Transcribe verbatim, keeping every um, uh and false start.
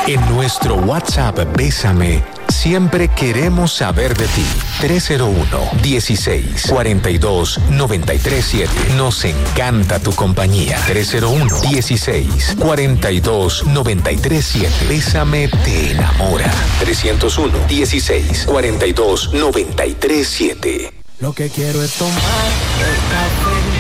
En nuestro WhatsApp Bésame, siempre queremos saber de ti. tres cero uno, dieciséis, cuarenta y dos, noventa y tres siete. Nos encanta tu compañía. tres cero uno, dieciséis, cuarenta y dos, noventa y tres siete. Bésame te enamora. trescientos uno, dieciséis, cuarenta y dos, noventa y tres siete. Lo que quiero es tomar el café.